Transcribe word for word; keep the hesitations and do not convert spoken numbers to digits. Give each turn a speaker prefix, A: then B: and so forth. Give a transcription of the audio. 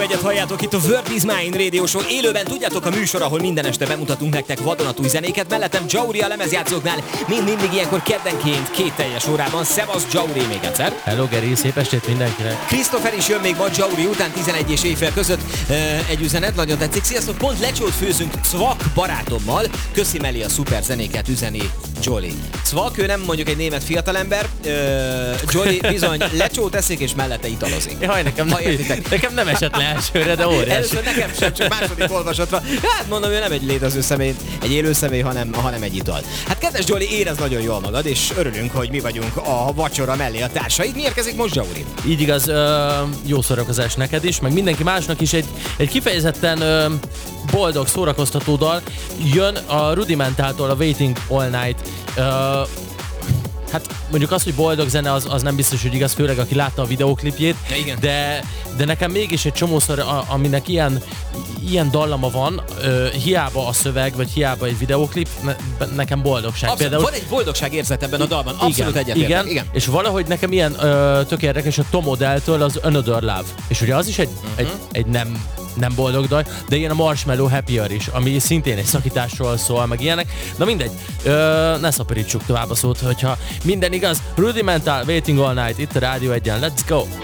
A: egyet halljátok itt a World is Mine Radio Show. Élőben tudjátok a műsor, ahol minden este bemutatunk nektek vadonatúj zenéket. Mellettem Jauri a lemezjátszóknál, mind mindig ilyenkor keddenként két teljes órában. Szevasz Jauri még egyszer.
B: Hello Geri, szép estét mindenkinek.
A: Christopher is jön még ma Jauri után tizenegy és éjfél között. Egy üzenet, nagyon tetszik. Sziasztok, pont lecsót főzünk Cvak barátommal. Köszi Meli a szuper zenéket, üzeni Jolly. Cvak, ő nem mondjuk egy német fiatalember. Jolly bizony lecsót eszik és mellette italozik.
B: Jaj, nekem, nem, nekem nem esett le elsőre, de óriási.
A: Először nekem sem, csak második olvasatra. Hát mondom, ő nem egy létező személy, egy élő személy, hanem, hanem egy ital. Hát kedves Jolly, érezd nagyon jól magad, és örülünk, hogy mi vagyunk a vacsora mellé a társaid. Mi érkezik most, Jauri?
B: Így igaz, ö, jó szórakozás neked is, meg mindenki másnak is egy, egy kifejezetten ö, boldog, szórakoztató dal. Jön a Rudimentáltól a Waiting All Night. Ö, Hát mondjuk az, hogy boldog zene, az, az nem biztos, hogy igaz, főleg aki látta a videóklipjét,
A: ja,
B: de, de nekem mégis egy csomószor, a, aminek ilyen, ilyen dallama van, ö, hiába a szöveg, vagy hiába egy videóklip, ne, nekem boldogság.
A: Abszolút,
B: például,
A: van egy boldogság érzet ebben a dalban, abszolút egyetértek.
B: Igen, igen, és valahogy nekem ilyen ö, tök érdekes a Tom Odell-től az Another Love, és ugye az is egy, uh-huh. egy, egy nem... nem boldog dal, de ilyen a Marshmallow Happier is, ami szintén egy szakításról szól, meg ilyenek. Na mindegy, ö, ne szaporítsuk tovább a szót, hogyha minden igaz. Rudimental, Waiting All Night, itt a Rádió egyen, let's go!